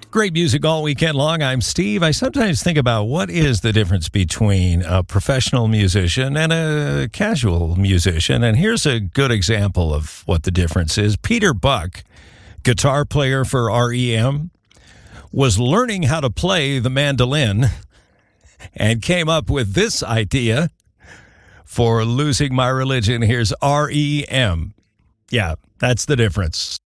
Great music all weekend long. I'm Steve. I sometimes think about what is the difference between a professional musician and a casual musician. And here's a good example of what the difference is. Peter Buck, guitar player for REM, was learning how to play the mandolin and came up with this idea for Losing My Religion. Here's REM. Yeah, that's the difference.